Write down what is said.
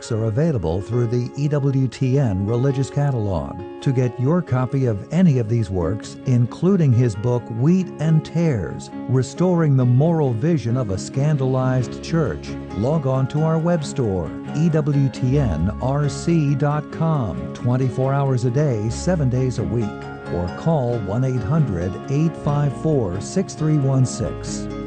books are available through the EWTN Religious Catalog. To get your copy of any of these works, including his book Wheat and Tares, Restoring the Moral Vision of a Scandalized Church, log on to our web store, EWTNRC.com, 24 hours a day, 7 days a week, or call 1-800-854-6316.